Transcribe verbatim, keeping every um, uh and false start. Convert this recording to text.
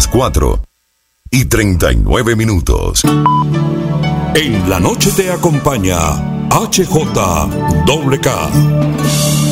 las cuatro y treinta y nueve minutos. En la noche te acompaña H J K.